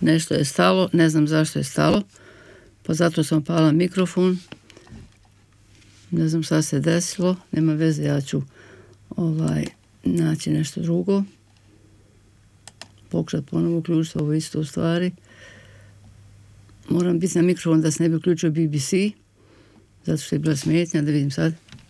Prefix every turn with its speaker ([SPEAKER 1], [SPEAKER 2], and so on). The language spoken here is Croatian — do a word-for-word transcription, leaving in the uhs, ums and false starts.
[SPEAKER 1] nešto je stalo, ne znam zašto je stalo, pa zato sam pala mikrofon. Ne znam šta se desilo, nema veze, ja ću ovaj, naći nešto drugo. Pokušati ponovo uključiti ovo isto u stvari. Moram biti na mikrofon da se ne bi uključio B B C, zato što je bila smetnja, da vidim sad.